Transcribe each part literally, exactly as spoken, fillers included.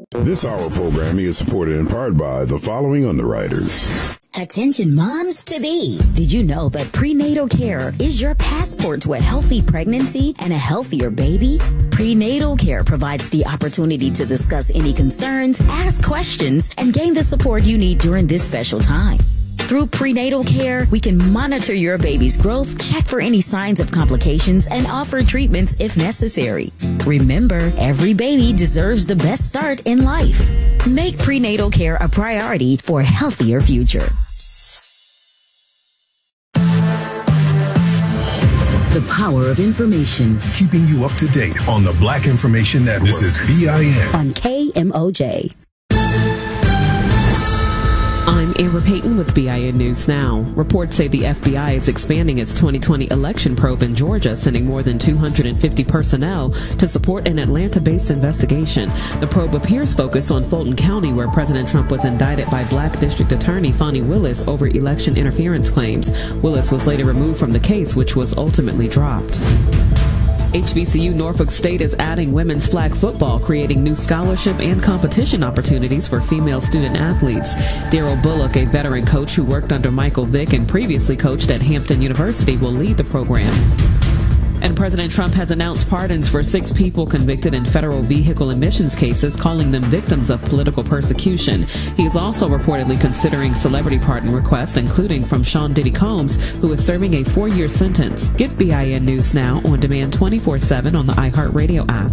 This hour programming is supported in part by the following underwriters. Attention moms-to-be. Did you know that prenatal care is your passport to a healthy pregnancy and a healthier baby? Prenatal care provides the opportunity to discuss any concerns, ask questions, and gain the support you need during this special time. Through prenatal care, we can monitor your baby's growth, check for any signs of complications, and offer treatments if necessary. Remember, every baby deserves the best start in life. Make prenatal care a priority for a healthier future. The power of information. Keeping you up to date on the Black Information Network. This is B I N. On K M O J. I'm Amber Payton with B I N News Now. Reports say the F B I is expanding its twenty twenty election probe in Georgia, sending more than two hundred fifty personnel to support an Atlanta-based investigation. The probe appears focused on Fulton County, where President Trump was indicted by Black District Attorney Fani Willis over election interference claims. Willis was later removed from the case, which was ultimately dropped. H B C U Norfolk State is adding women's flag football, creating new scholarship and competition opportunities for female student athletes. Daryl Bullock, a veteran coach who worked under Michael Vick and previously coached at Hampton University, will lead the program. And President Trump has announced pardons for six people convicted in federal vehicle emissions cases, calling them victims of political persecution. He is also reportedly considering celebrity pardon requests, including from Sean Diddy Combs, who is serving a four-year sentence. Get B I N News Now on demand twenty-four seven on the iHeartRadio app.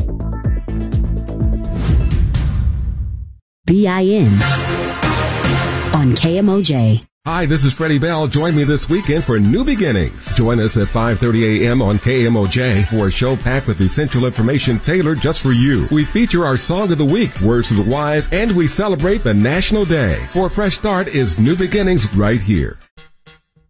B I N on K M O J. Hi, this is Freddie Bell. Join me this weekend for New Beginnings. Join us at five thirty a.m. on K M O J for a show packed with essential information tailored just for you. We feature our Song of the Week, Words of the Wise, and we celebrate the National Day. For a fresh start is New Beginnings right here.